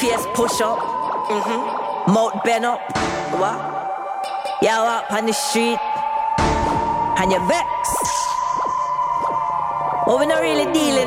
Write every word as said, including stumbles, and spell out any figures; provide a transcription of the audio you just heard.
face push up, mm-hmm. Mouth bend up, what? You walk on the street and you vex. But we not really dealing